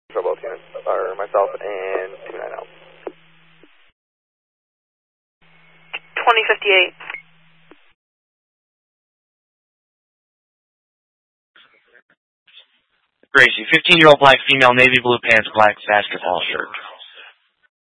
For both units, or myself and 29 out. 2058. Gracie, 15-year-old black female, navy blue pants, black basketball shirt.